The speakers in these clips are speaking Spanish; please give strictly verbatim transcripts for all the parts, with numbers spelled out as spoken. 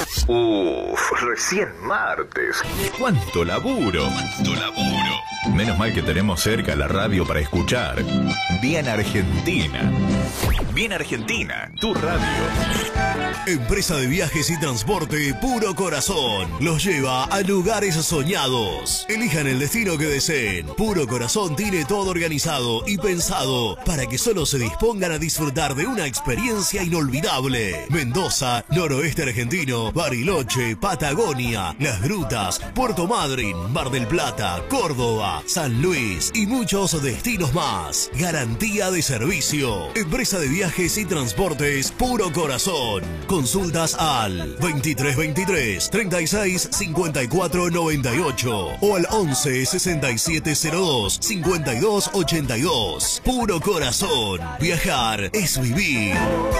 Uff, recién martes. ¡Cuánto laburo! ¡Cuánto laburo! Menos mal que tenemos cerca la radio para escuchar. Bien Argentina. Bien Argentina, tu radio. Empresa de viajes y transporte Puro Corazón los lleva a lugares soñados. Elijan el destino que deseen. Puro Corazón tiene todo organizado y pensado para que solo se dispongan a disfrutar de una experiencia inolvidable. Mendoza, noroeste argentino, Bariloche, Patagonia, Las Grutas, Puerto Madryn, Mar del Plata, Córdoba, San Luis y muchos destinos más. Garantía de servicio. Empresa de viajes y transportes Puro Corazón. Consultas al veintitrés veintitrés, treinta y seis, cincuenta y cuatro noventa y ocho o al once, sesenta y siete cero dos, cincuenta y dos ochenta y dos. Puro Corazón. Viajar es vivir.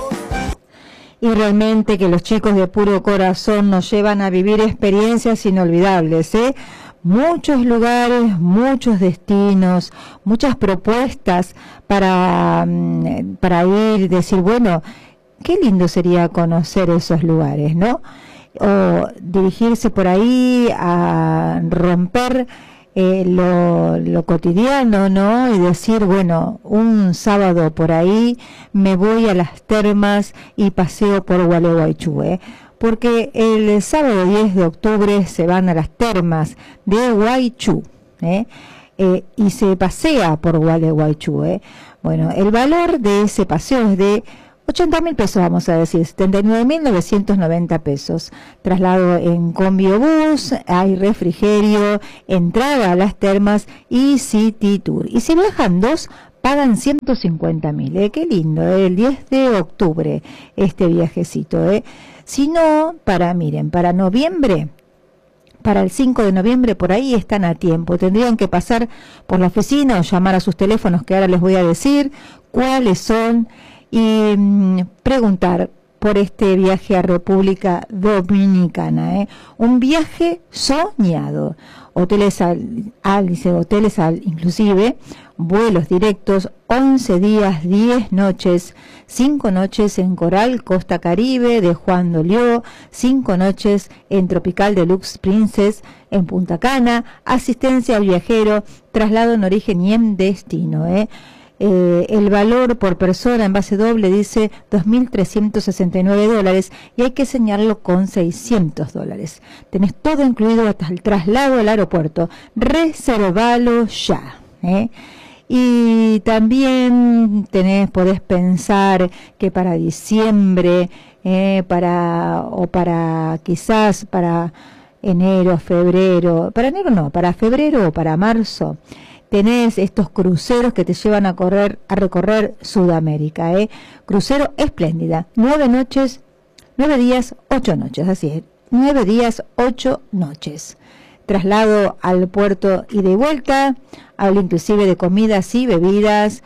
Y realmente que los chicos de Puro Corazón nos llevan a vivir experiencias inolvidables, ¿eh? Muchos lugares, muchos destinos, muchas propuestas para, para ir y decir, bueno, qué lindo sería conocer esos lugares, ¿no? O dirigirse por ahí a romper eh, lo, lo cotidiano, ¿no? Y decir, bueno, un sábado por ahí me voy a las termas y paseo por Gualeguaychú, ¿eh? Porque el sábado diez de octubre se van a las termas de Guaychú, ¿eh? Eh, y se pasea por Gualeguaychú, ¿eh? Bueno, el valor de ese paseo es de ochenta mil pesos, vamos a decir, setenta y nueve mil novecientos noventa pesos. Traslado en combiobús, hay refrigerio, entrada a las termas y City Tour. Y si viajan dos, pagan ciento cincuenta mil. ¿eh? Qué lindo, ¿eh? El diez de octubre este viajecito. ¿eh? Si no, para, miren, para noviembre, para el cinco de noviembre, por ahí están a tiempo. Tendrían que pasar por la oficina o llamar a sus teléfonos, que ahora les voy a decir cuáles son, y mmm, preguntar por este viaje a República Dominicana, ¿eh? Un viaje soñado. Hoteles al, al dice, hoteles al, inclusive, vuelos directos, once días, diez noches, cinco noches en Coral, Costa Caribe, de Juan Dolió, cinco noches en Tropical Deluxe Princess, en Punta Cana, asistencia al viajero, traslado en origen y en destino, ¿eh? Eh, el valor por persona en base doble dice dos mil trescientos sesenta y nueve dólares y hay que señalarlo con seiscientos dólares. Tenés todo incluido hasta el traslado al aeropuerto. Reservalo ya. ¿eh? Y también tenés, podés pensar que para diciembre, eh, para o para quizás para enero, febrero, para enero no, para febrero o para marzo, tenés estos cruceros que te llevan a correr, a recorrer Sudamérica, ¿eh? Crucero Espléndida, nueve noches, nueve días, ocho noches, así es, nueve días, ocho noches. Traslado al puerto y de vuelta, habla inclusive de comidas y bebidas,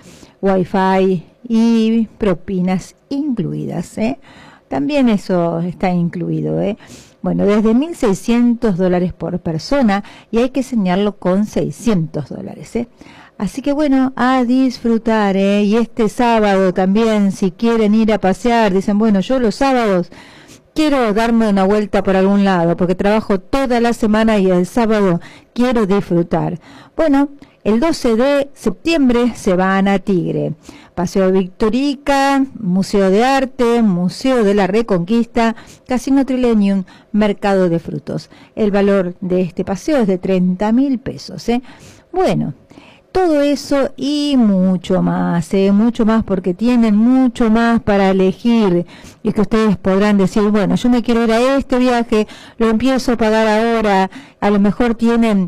wifi y propinas incluidas, ¿eh? También eso está incluido, ¿eh? Bueno, desde mil seiscientos dólares por persona y hay que señalarlo con seiscientos dólares, ¿eh? Así que bueno, a disfrutar, ¿eh? Y este sábado también, si quieren ir a pasear, dicen, bueno, yo los sábados quiero darme una vuelta por algún lado, porque trabajo toda la semana y el sábado quiero disfrutar. Bueno, el doce de septiembre se van a Tigre. Paseo Victorica, Museo de Arte, Museo de la Reconquista, Casino Trilenium, Mercado de Frutos. El valor de este paseo es de treinta mil pesos. ¿eh? Bueno, todo eso y mucho más, ¿eh? mucho más, porque tienen mucho más para elegir. Y que ustedes podrán decir, bueno, yo me quiero ir a este viaje, lo empiezo a pagar ahora. A lo mejor tienen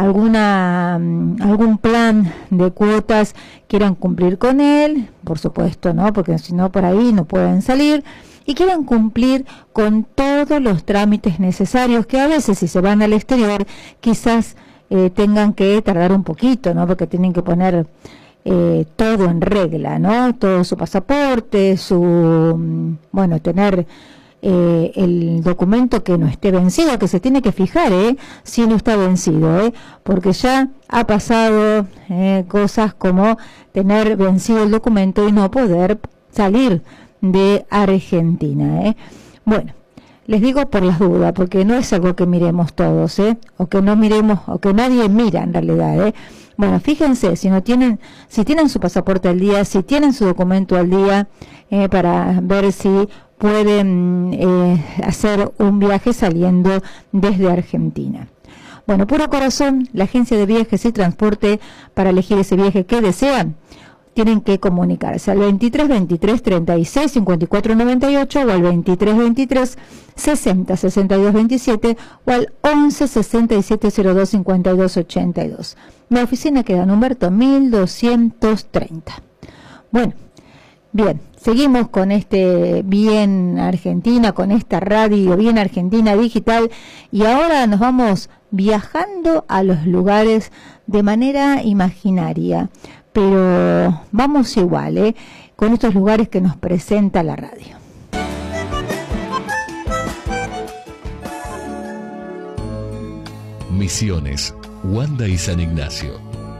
alguna algún plan de cuotas, quieran cumplir con él, por supuesto, ¿no? Porque si no, por ahí no pueden salir, y quieran cumplir con todos los trámites necesarios, que a veces si se van al exterior, quizás eh, tengan que tardar un poquito, ¿no? Porque tienen que poner eh, todo en regla, ¿no? Todo su pasaporte, su, bueno, tener Eh, el documento que no esté vencido, que se tiene que fijar eh, si no está vencido, eh, porque ya ha pasado eh, cosas como tener vencido el documento y no poder salir de Argentina. Eh. Bueno, Les digo por las dudas, porque no es algo que miremos todos, ¿eh? O que no miremos, o que nadie mira en realidad, ¿eh? Bueno, fíjense, si no tienen, si tienen su pasaporte al día, si tienen su documento al día, eh, para ver si pueden eh, hacer un viaje saliendo desde Argentina. Bueno, Puro Corazón, la agencia de viajes y transporte, para elegir ese viaje que desean, tienen que comunicarse al veintitrés veintitrés treinta y seis cincuenta y cuatro noventa y ocho o al veintitrés veintitrés sesenta sesenta y dos veintisiete o al once sesenta y siete cero dos cincuenta y dos ochenta y dos. La oficina queda en Humberto mil doscientos treinta. Bueno, bien, seguimos con este Bien Argentina, con esta radio Bien Argentina Digital, y ahora nos vamos viajando a los lugares de manera imaginaria, pero vamos igual, ¿eh? Con estos lugares que nos presenta la radio. Misiones, Wanda y San Ignacio.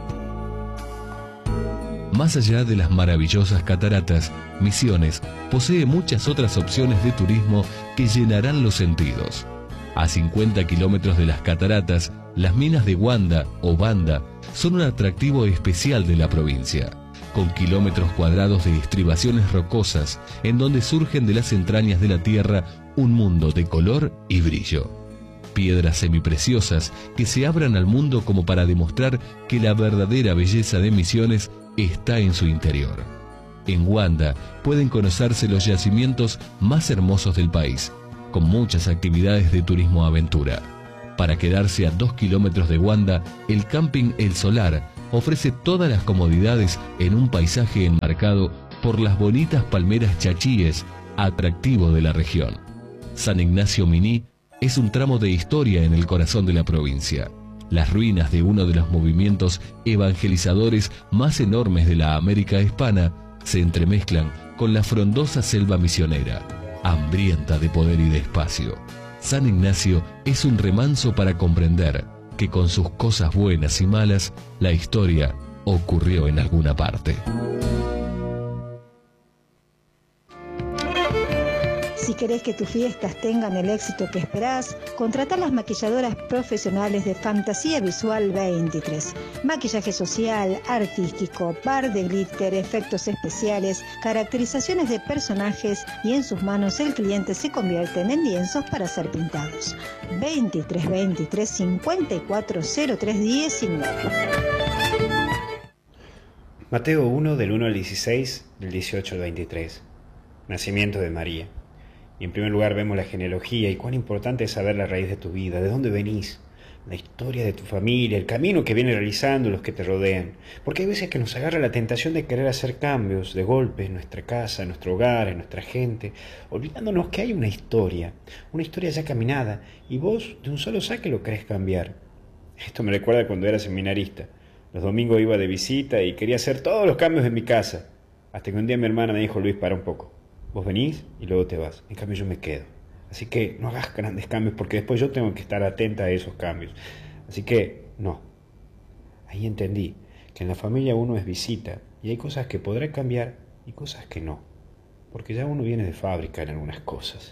Más allá de las maravillosas cataratas, Misiones posee muchas otras opciones de turismo que llenarán los sentidos. A cincuenta kilómetros de las cataratas, las minas de Wanda o Banda son un atractivo especial de la provincia, con kilómetros cuadrados de estribaciones rocosas en donde surgen de las entrañas de la tierra un mundo de color y brillo. Piedras semipreciosas que se abran al mundo como para demostrar que la verdadera belleza de Misiones está en su interior. En Wanda pueden conocerse los yacimientos más hermosos del país, con muchas actividades de turismo aventura. Para quedarse a dos kilómetros de Wanda, el camping El Solar ofrece todas las comodidades en un paisaje enmarcado por las bonitas palmeras chachíes, atractivo de la región. San Ignacio Miní es un tramo de historia en el corazón de la provincia. Las ruinas de uno de los movimientos evangelizadores más enormes de la América hispana se entremezclan con la frondosa selva misionera, hambrienta de poder y de espacio. San Ignacio es un remanso para comprender que con sus cosas buenas y malas, la historia ocurrió en alguna parte. Si querés que tus fiestas tengan el éxito que esperás, contratá las maquilladoras profesionales de Fantasía Visual veintitrés. Maquillaje social, artístico, par de glitter, efectos especiales, caracterizaciones de personajes, y en sus manos el cliente se convierten en lienzos para ser pintados. veintitrés veintitrés cincuenta y cuatro cero tres diecinueve. Mateo uno, del uno al dieciséis, del dieciocho al veintitrés. Nacimiento de María. Y en primer lugar vemos la genealogía y cuán importante es saber la raíz de tu vida, de dónde venís, la historia de tu familia, el camino que viene realizando los que te rodean. Porque hay veces que nos agarra la tentación de querer hacer cambios de golpe en nuestra casa, en nuestro hogar, en nuestra gente, olvidándonos que hay una historia, una historia ya caminada, y vos de un solo saque lo querés cambiar. Esto me recuerda cuando era seminarista. Los domingos iba de visita y quería hacer todos los cambios en mi casa. Hasta que un día mi hermana me dijo: Luis, para un poco. Vos venís y luego te vas. En cambio yo me quedo. Así que no hagas grandes cambios porque después yo tengo que estar atenta a esos cambios. Así que no. Ahí entendí que en la familia uno es visita y hay cosas que podrá cambiar y cosas que no. Porque ya uno viene de fábrica en algunas cosas.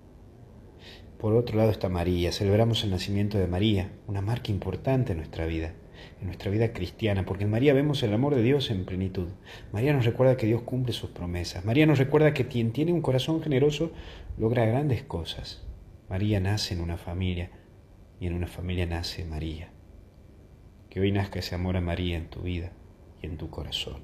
Por otro lado está María. Celebramos el nacimiento de María, una marca importante en nuestra vida, en nuestra vida cristiana, porque en María vemos el amor de Dios en plenitud. María nos recuerda que Dios cumple sus promesas. María nos recuerda que quien tiene un corazón generoso logra grandes cosas. María nace en una familia y en una familia nace María. Que hoy nazca ese amor a María en tu vida y en tu corazón.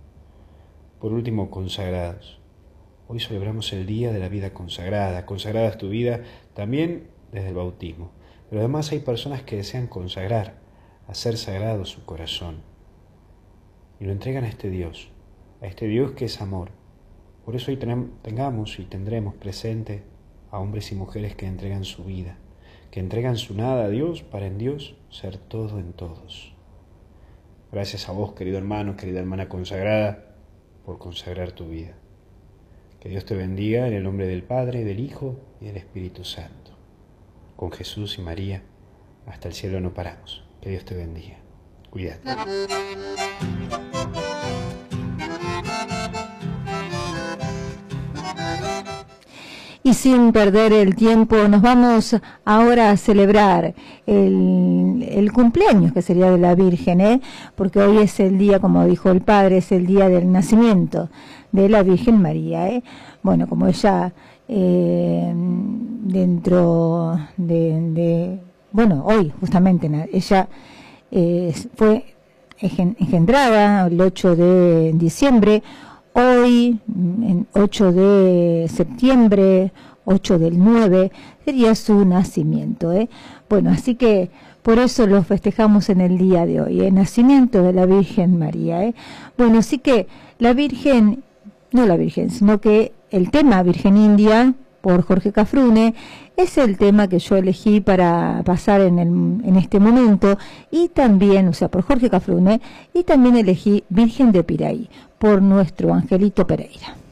Por último, consagrados. Hoy celebramos el día de la vida consagrada. Consagrada es tu vida también desde el bautismo. Pero además hay personas que desean consagrar, hacer sagrado su corazón. Y lo entregan a este Dios, a este Dios que es amor. Por eso hoy tengamos y tendremos presente a hombres y mujeres que entregan su vida, que entregan su nada a Dios para en Dios ser todo en todos. Gracias a vos, querido hermano, querida hermana consagrada, por consagrar tu vida. Que Dios te bendiga en el nombre del Padre, del Hijo y del Espíritu Santo. Con Jesús y María, hasta el cielo no paramos. Que Dios te bendiga. Cuídate. Y Y sin perder el tiempo, nos vamos ahora a celebrar el, el cumpleaños que sería de la Virgen, ¿eh? Porque hoy es el día, como dijo el Padre, es el día del nacimiento de la Virgen María, ¿eh? Bueno, como ella eh, dentro de, de, bueno, hoy justamente ella eh, fue engendrada el ocho de diciembre. Hoy, en ocho de septiembre, ocho del nueve, sería su nacimiento, ¿eh? Bueno, así que por eso lo festejamos en el día de hoy, el nacimiento de la Virgen María, ¿eh? Bueno, así que la Virgen, no la Virgen, sino que el tema Virgen India, por Jorge Cafrune, es el tema que yo elegí para pasar en, el, en este momento, y también, o sea, por Jorge Cafrune, y también elegí Virgen de Piraí, por nuestro Angelito Pereira.